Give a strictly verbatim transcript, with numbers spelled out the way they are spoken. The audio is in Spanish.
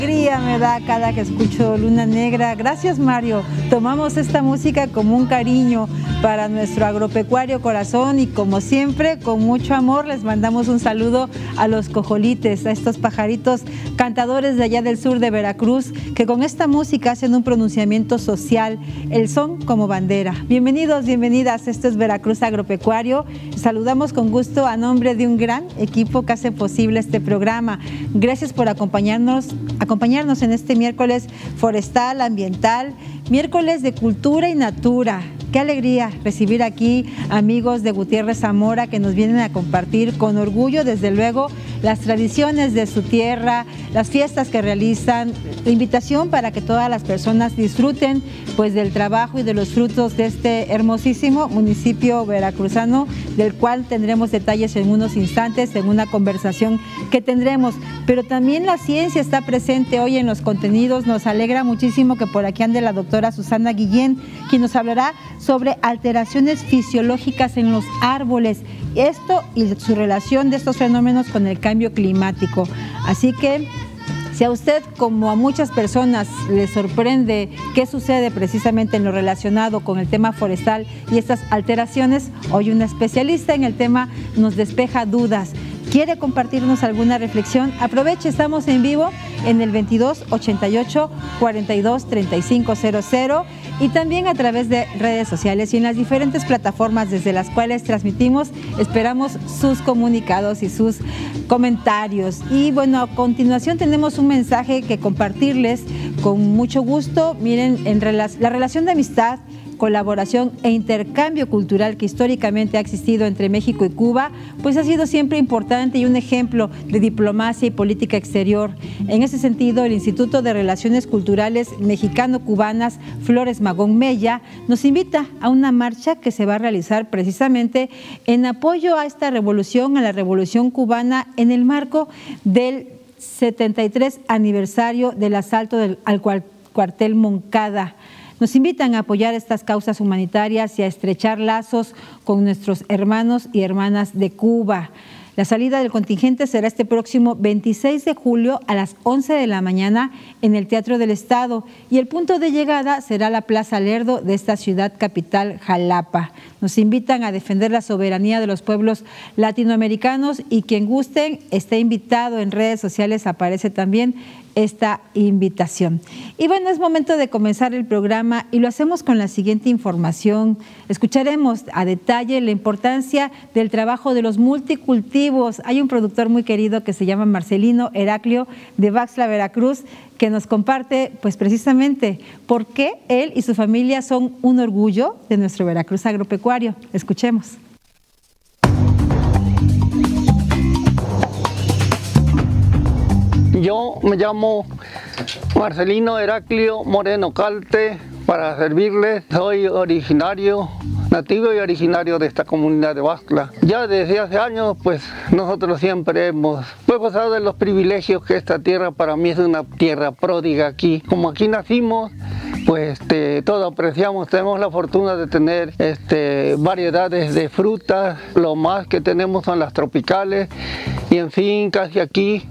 Alegría me da cada que escucho Luna Negra. Gracias, Mario. Tomamos esta música como un cariño para nuestro agropecuario corazón y como siempre, con mucho amor, les mandamos un saludo a los cojolites, a estos pajaritos cantadores de allá del sur de Veracruz, que con esta música hacen un pronunciamiento social, el son como bandera. Bienvenidos, bienvenidas, esto es Veracruz Agropecuario. Saludamos con gusto a nombre de un gran equipo que hace posible este programa. Gracias por acompañarnos, acompañarnos en este miércoles forestal, ambiental, miércoles de cultura y natura. Qué alegría recibir aquí amigos de Gutiérrez Zamora que nos vienen a compartir con orgullo, desde luego, las tradiciones de su tierra, las fiestas que realizan, la invitación para que todas las personas disfruten pues del trabajo y de los frutos de este hermosísimo municipio veracruzano, del cual tendremos detalles en unos instantes, en una conversación que tendremos. Pero también la ciencia está presente hoy en los contenidos. Nos alegra muchísimo que por aquí ande la doctora Susana Guillén, quien nos hablará sobre alteraciones fisiológicas en los árboles, esto y su relación de estos fenómenos con el cambio climático. Así que si a usted, como a muchas personas, le sorprende qué sucede precisamente en lo relacionado con el tema forestal y estas alteraciones, hoy una especialista en el tema nos despeja dudas. ¿Quiere compartirnos alguna reflexión? Aproveche, estamos en vivo en el veintidós ochenta y ocho cuarenta y dos treinta y cinco cero cero y también a través de redes sociales y en las diferentes plataformas desde las cuales transmitimos. Esperamos sus comunicados y sus comentarios. Y bueno, a continuación tenemos un mensaje que compartirles con mucho gusto. Miren, en rela- la relación de amistad, colaboración e intercambio cultural que históricamente ha existido entre México y Cuba, pues ha sido siempre importante y un ejemplo de diplomacia y política exterior. En ese sentido, el Instituto de Relaciones Culturales Mexicano-Cubanas Flores Magón Mella nos invita a una marcha que se va a realizar precisamente en apoyo a esta revolución, a la Revolución Cubana, en el marco del setenta y tres aniversario del asalto del, al cuartel Moncada. Nos invitan a apoyar estas causas humanitarias y a estrechar lazos con nuestros hermanos y hermanas de Cuba. La salida del contingente será este próximo veintiséis de julio a las once de la mañana en el Teatro del Estado y el punto de llegada será la Plaza Lerdo de esta ciudad capital, Jalapa. Nos invitan a defender la soberanía de los pueblos latinoamericanos y quien gusten esté invitado. En redes sociales aparece también esta invitación. Y bueno, es momento de comenzar el programa y lo hacemos con la siguiente información. Escucharemos a detalle la importancia del trabajo de los multicultivos. Hay un productor muy querido que se llama Marcelino Heraclio de Baxla, Veracruz, que nos comparte pues precisamente por qué él y su familia son un orgullo de nuestro Veracruz agropecuario. Escuchemos. Yo me llamo Marcelino Heraclio Moreno Calte, para servirles. Soy originario, nativo y originario de esta comunidad de Baxla. Ya desde hace años, pues nosotros siempre hemos pues, gozado de los privilegios que esta tierra para mí es una tierra pródiga aquí. Como aquí nacimos, pues este, todo apreciamos, tenemos la fortuna de tener este, variedades de frutas, lo más que tenemos son las tropicales y en fin, casi aquí